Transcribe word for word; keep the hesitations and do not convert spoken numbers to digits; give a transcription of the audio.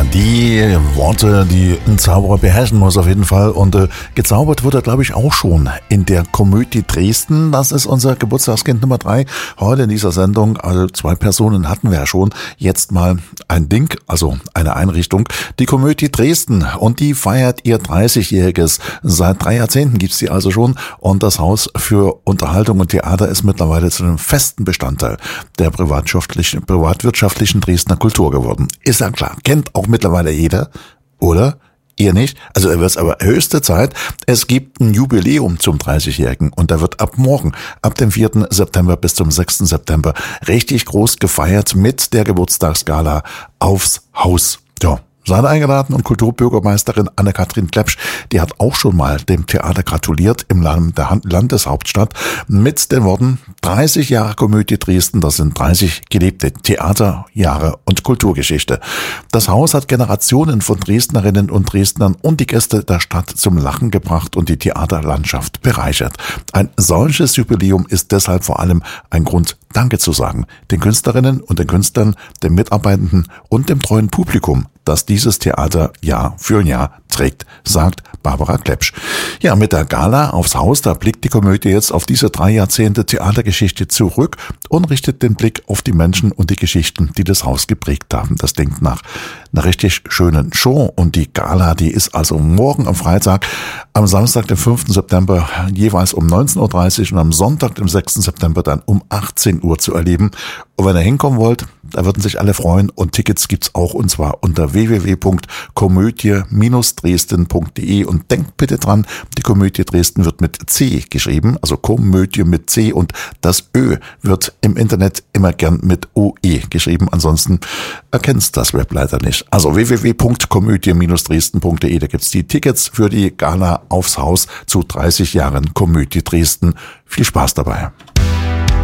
die Worte, die ein Zauberer beherrschen muss auf jeden Fall. Und äh, gezaubert wurde er, glaube ich, auch schon in der Komödie Dresden. Das ist unser Geburtstagskind Nummer drei heute in dieser Sendung. Also zwei Personen hatten wir ja schon. Jetzt mal ein Ding, also eine Einrichtung. Die Komödie Dresden. Und die feiert ihr dreißigjähriges. Seit drei Jahrzehnten gibt's die also schon. Und das Haus für Unterhaltung und Theater ist mittlerweile zu einem festen Bestandteil der privatwirtschaftlichen, privatwirtschaftlichen Dresdner Kultur geworden. Ist ja klar. Kennt auch mittlerweile jeder, oder? Ihr nicht? Also es wird aber höchste Zeit. Es gibt ein Jubiläum zum dreißigjährigen und da wird ab morgen, ab dem vierten September bis zum sechsten September richtig groß gefeiert mit der Geburtstagsgala aufs Haus. Ja. Seid eingeladen und Kulturbürgermeisterin Anne-Kathrin Klepsch, die hat auch schon mal dem Theater gratuliert im Land der Landeshauptstadt mit den Worten dreißig Jahre Komödie Dresden, das sind dreißig gelebte Theaterjahre und Kulturgeschichte. Das Haus hat Generationen von Dresdnerinnen und Dresdnern und die Gäste der Stadt zum Lachen gebracht und die Theaterlandschaft bereichert. Ein solches Jubiläum ist deshalb vor allem ein Grund, Danke zu sagen, den Künstlerinnen und den Künstlern, den Mitarbeitenden und dem treuen Publikum, das dieses Theater Jahr für Jahr trägt, sagt Barbara Klepsch. Ja, mit der Gala aufs Haus, da blickt die Komödie jetzt auf diese drei Jahrzehnte Theatergeschichte zurück und richtet den Blick auf die Menschen und die Geschichten, die das Haus geprägt haben. Das klingt nach einer richtig schönen Show und die Gala, die ist also morgen am Freitag, am Samstag, dem fünften September jeweils um neunzehn Uhr dreißig und am Sonntag, dem sechsten September dann um achtzehn Uhr zu erleben. Und wenn ihr hinkommen wollt, da würden sich alle freuen und Tickets gibt's auch und zwar unter w w w punkt komödie dresden punkt de und denkt bitte dran, die Komödie Dresden wird mit C geschrieben, also Komödie mit C und das Ö wird im Internet immer gern mit O E geschrieben, ansonsten erkennt's das Web leider nicht. Also w w w punkt komödie dresden punkt de, da gibt's die Tickets für die Gala aufs Haus zu dreißig Jahren Komödie Dresden. Viel Spaß dabei.